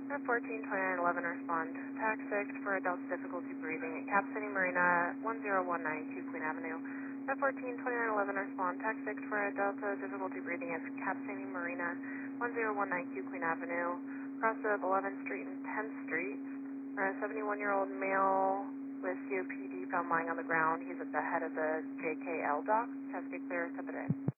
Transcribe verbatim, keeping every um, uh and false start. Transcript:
F fourteen twenty-nine eleven respond. Tax six for adults difficulty breathing at Cap City Marina one zero one nine two Queen Avenue. F fourteen twenty-nine eleven respond. Tax six for adults with difficulty breathing at Cap City Marina one zero one nine two Queen Avenue. Cross of eleventh Street and tenth Street. A seventy-one-year-old male with C O P D found lying on the ground. He's at the head of the J K L dock. Chesapeake clear, tip it in.